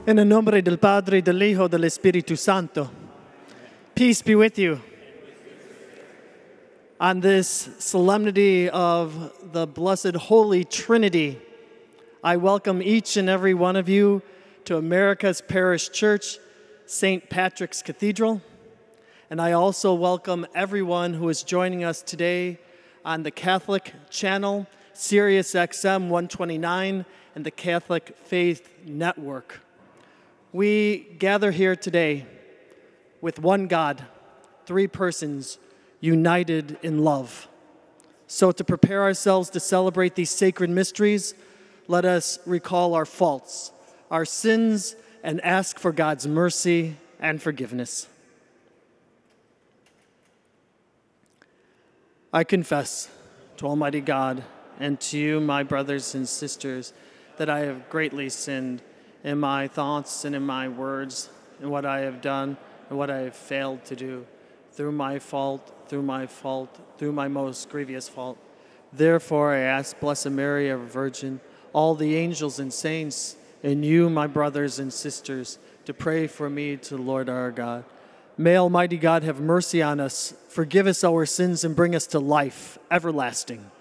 In el nombre del Padre, del Hijo, del Espíritu Santo. Peace be with you. On this solemnity of the Blessed Holy Trinity, I welcome each and every one of you to America's Parish Church, St. Patrick's Cathedral. And I also welcome everyone who is joining us today on the Catholic channel, Sirius XM 129, and the Catholic Faith Network. We gather here today with one God, three persons united in love. So to prepare ourselves to celebrate these sacred mysteries, let us recall our faults, our sins, and ask for God's mercy and forgiveness. I confess to Almighty God and to you, my brothers and sisters, that I have greatly sinned in my thoughts and in my words, in what I have done and what I have failed to do, through my most grievous fault. Therefore, I ask Blessed Mary, our Virgin, all the angels and saints, and you, my brothers and sisters, to pray for me to the Lord our God. May Almighty God have mercy on us, forgive us our sins, and bring us to life everlasting.